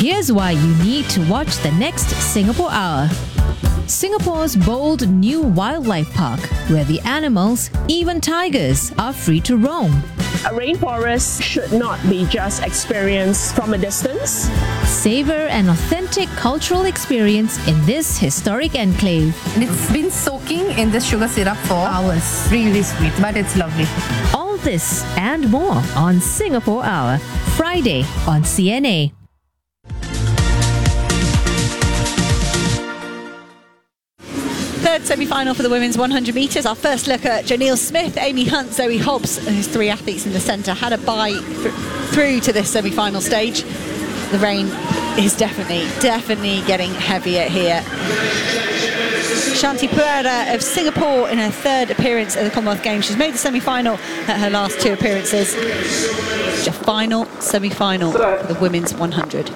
Here's why you need to watch the next Singapore Hour. Singapore's bold new wildlife park, where the animals, even tigers, are free to roam. A rainforest should not be just experienced from a distance. Savor an authentic cultural experience in this historic enclave. It's been soaking in this sugar syrup for hours. Really sweet, but it's lovely. All this and more on Singapore Hour, Friday on CNA. Third semi-final for the women's 100 metres. Our first look at Jonelle Smith, Amy Hunt, Zoe Hobbs, who's three athletes in the centre, had a bye through to this semi-final stage. The rain is definitely getting heavier here. Shanti Puera of Singapore in her third appearance at the Commonwealth Games. She's made the semi-final at her last two appearances. A final semi-final for the women's 100.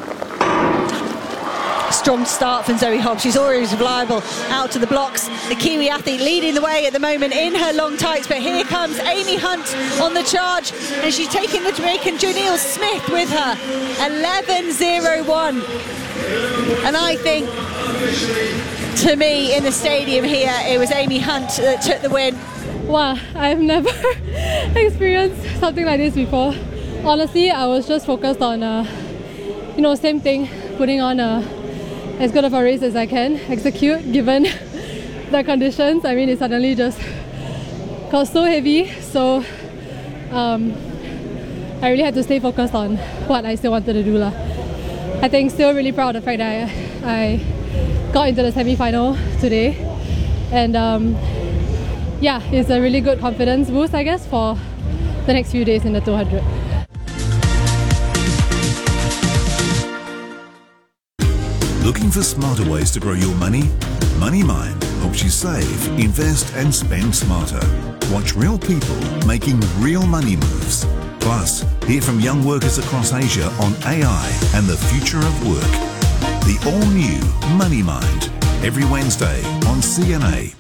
Strong start from Zoe Hobbs. She's always reliable out to the blocks. The Kiwi athlete leading the way at the moment in her long tights, but here comes Amy Hunt on the charge, and she's taking the Jamaican Jonelle Smith with her. 11.01. And I think, to me, in the stadium here, it was Amy Hunt that took the win. Wow, I've never experienced something like this before. Honestly, I was just focused on, same thing, putting on as good of a race as I can execute given the conditions. I mean, it suddenly just got so heavy, so I really had to stay focused on what I still wanted to do. I think still really proud of the fact that I got into the semi-final today, and it's a really good confidence boost, I guess, for the next few days in the 200. Looking for smarter ways to grow your money? MoneyMind helps you save, invest and spend smarter. Watch real people making real money moves. Plus, hear from young workers across Asia on AI and the future of work. The all-new MoneyMind, every Wednesday on CNA.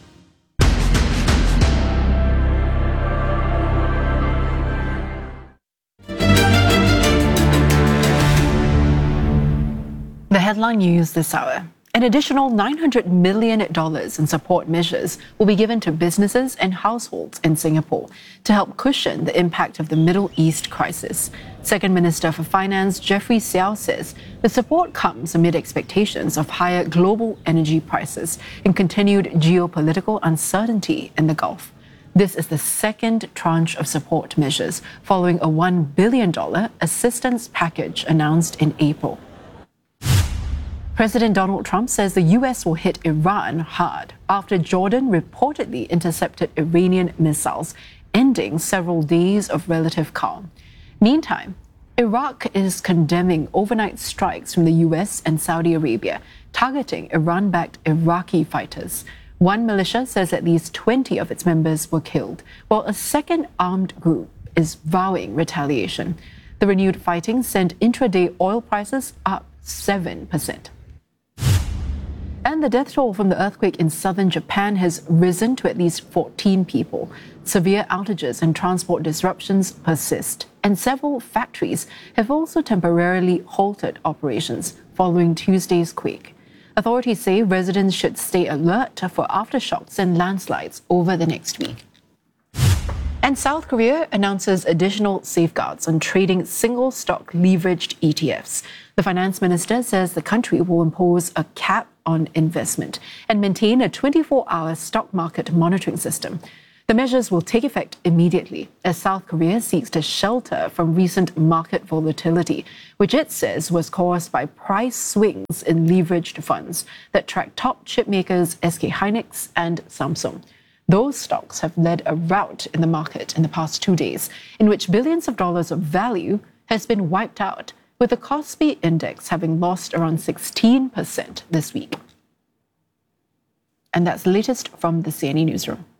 The headline news this hour. An additional $900 million in support measures will be given to businesses and households in Singapore to help cushion the impact of the Middle East crisis. Second Minister for Finance Jeffrey Seow says the support comes amid expectations of higher global energy prices and continued geopolitical uncertainty in the Gulf. This is the second tranche of support measures following a $1 billion assistance package announced in April. President Donald Trump says the US will hit Iran hard after Jordan reportedly intercepted Iranian missiles, ending several days of relative calm. Meantime, Iraq is condemning overnight strikes from the US and Saudi Arabia, targeting Iran-backed Iraqi fighters. One militia says at least 20 of its members were killed, while a second armed group is vowing retaliation. The renewed fighting sent intraday oil prices up 7%. And the death toll from the earthquake in southern Japan has risen to at least 14 people. Severe outages and transport disruptions persist, and several factories have also temporarily halted operations following Tuesday's quake. Authorities say residents should stay alert for aftershocks and landslides over the next week. And South Korea announces additional safeguards on trading single-stock leveraged ETFs. The finance minister says the country will impose a cap on investment and maintain a 24-hour stock market monitoring system. The measures will take effect immediately as South Korea seeks to shelter from recent market volatility, which it says was caused by price swings in leveraged funds that track top chip makers SK Hynix and Samsung. Those stocks have led a rout in the market in the past 2 days, in which billions of dollars of value has been wiped out, with the Kospi index having lost around 16% this week. And that's the latest from the CNA Newsroom.